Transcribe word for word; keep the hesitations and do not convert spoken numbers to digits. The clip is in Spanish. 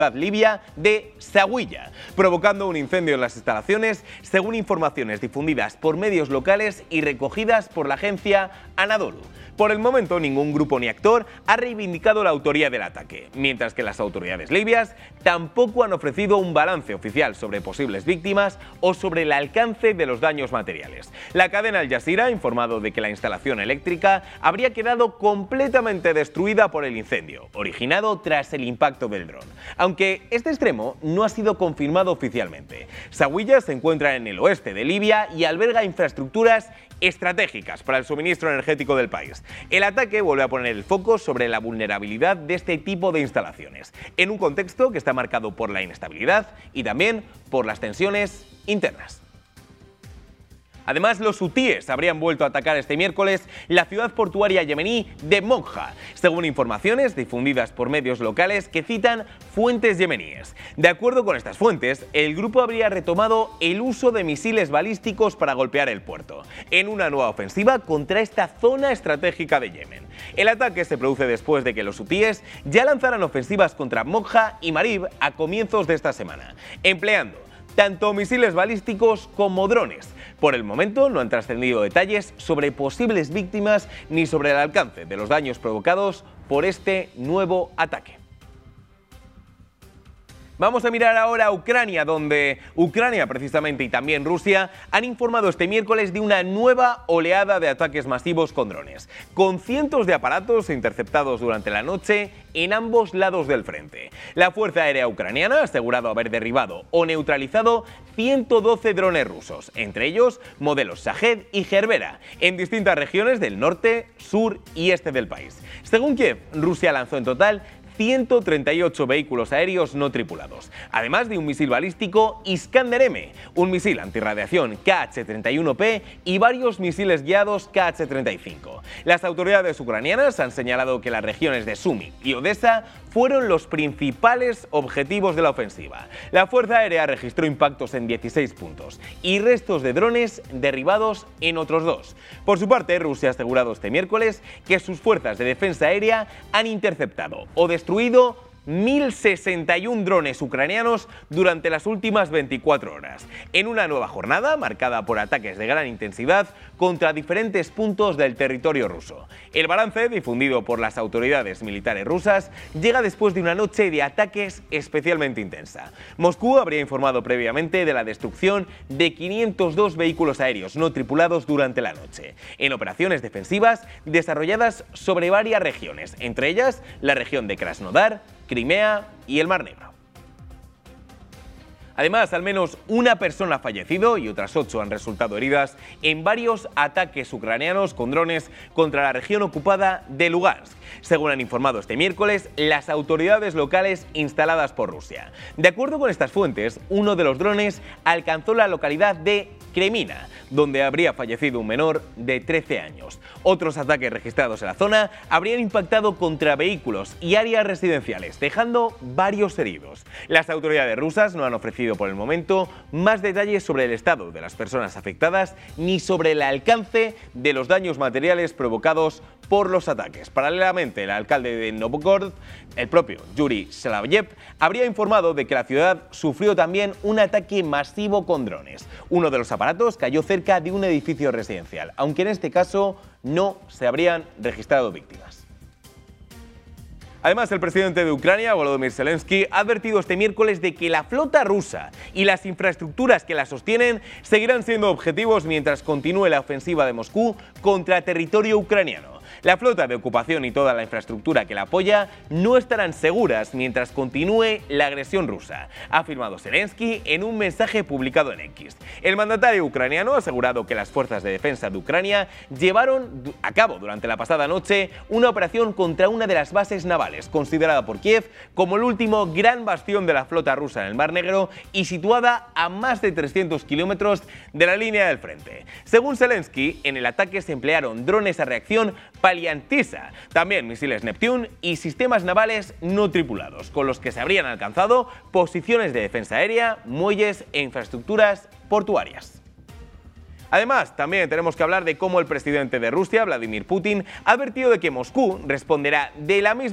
libia de Zawiya, provocando un incendio en las instalaciones, según informaciones difundidas por medios locales y recogidas por la agencia Anadolu. Por el momento, ningún grupo ni actor ha reivindicado la autoría del ataque, mientras que las autoridades libias tampoco han ofrecido un balance oficial sobre posibles víctimas o sobre el alcance de los daños materiales. La cadena Al Jazeera ha informado de que la instalación eléctrica habría quedado completamente destruida por el incendio, originado tras el impacto del dron, aunque este extremo no ha sido confirmado oficialmente. Zawiya se encuentra en el oeste de Libia y alberga infraestructuras estratégicas para el suministro energético del país. El ataque vuelve a poner el foco sobre la vulnerabilidad de este tipo de instalaciones, en un contexto que está marcado por la inestabilidad y también por las tensiones internas. Además, los hutíes habrían vuelto a atacar este miércoles la ciudad portuaria yemení de Monja, según informaciones difundidas por medios locales que citan fuentes yemeníes. De acuerdo con estas fuentes, el grupo habría retomado el uso de misiles balísticos para golpear el puerto, en una nueva ofensiva contra esta zona estratégica de Yemen. El ataque se produce después de que los hutíes ya lanzaran ofensivas contra Monja y Marib a comienzos de esta semana, empleando tanto misiles balísticos como drones. Por el momento no han trascendido detalles sobre posibles víctimas ni sobre el alcance de los daños provocados por este nuevo ataque. Vamos a mirar ahora a Ucrania, donde Ucrania precisamente y también Rusia han informado este miércoles de una nueva oleada de ataques masivos con drones, con cientos de aparatos interceptados durante la noche en ambos lados del frente. La Fuerza Aérea Ucraniana ha asegurado haber derribado o neutralizado ciento doce drones rusos, entre ellos modelos Shahed y Gerbera, en distintas regiones del norte, sur y este del país. Según Kiev, Rusia lanzó en total ciento treinta y ocho vehículos aéreos no tripulados, además de un misil balístico Iskander M, un misil antirradiación K H treinta y uno P y varios misiles guiados K H treinta y cinco. Las autoridades ucranianas han señalado que las regiones de Sumy y Odessa fueron los principales objetivos de la ofensiva. La Fuerza Aérea registró impactos en dieciséis puntos y restos de drones derribados en otros dos. Por su parte, Rusia ha asegurado este miércoles que sus fuerzas de defensa aérea han interceptado o destruido mil sesenta y uno drones ucranianos durante las últimas veinticuatro horas, en una nueva jornada marcada por ataques de gran intensidad contra diferentes puntos del territorio ruso. El balance, difundido por las autoridades militares rusas, llega después de una noche de ataques especialmente intensa. Moscú habría informado previamente de la destrucción de quinientos dos vehículos aéreos no tripulados durante la noche, en operaciones defensivas desarrolladas sobre varias regiones, entre ellas la región de Krasnodar, Crimea y el Mar Negro. Además, al menos una persona ha fallecido y otras ocho han resultado heridas en varios ataques ucranianos con drones contra la región ocupada de Lugansk, según han informado este miércoles las autoridades locales instaladas por Rusia. De acuerdo con estas fuentes, uno de los drones alcanzó la localidad de Kremina, donde habría fallecido un menor de trece años. Otros ataques registrados en la zona habrían impactado contra vehículos y áreas residenciales, dejando varios heridos. Las autoridades rusas no han ofrecido por el momento más detalles sobre el estado de las personas afectadas ni sobre el alcance de los daños materiales provocados por los ataques. Paralelamente, el alcalde de Novgorod, el propio Yuri Solovyev, habría informado de que la ciudad sufrió también un ataque masivo con drones. Uno de los aparatos cayó cerca de un edificio residencial, aunque en este caso no se habrían registrado víctimas. Además, el presidente de Ucrania, Volodymyr Zelensky, ha advertido este miércoles de que la flota rusa y las infraestructuras que la sostienen seguirán siendo objetivos mientras continúe la ofensiva de Moscú contra territorio ucraniano. La flota de ocupación y toda la infraestructura que la apoya no estarán seguras mientras continúe la agresión rusa, ha afirmado Zelensky en un mensaje publicado en X. El mandatario ucraniano ha asegurado que las fuerzas de defensa de Ucrania llevaron a cabo durante la pasada noche una operación contra una de las bases navales, considerada por Kiev como el último gran bastión de la flota rusa en el Mar Negro y situada a más de trescientos kilómetros de la línea del frente. Según Zelensky, en el ataque se emplearon drones a reacción Paliantisa, también misiles Neptune y sistemas navales no tripulados, con los que se habrían alcanzado posiciones de defensa aérea, muelles e infraestructuras portuarias. Además, también tenemos que hablar de cómo el presidente de Rusia, Vladimir Putin, ha advertido de que Moscú responderá de la misma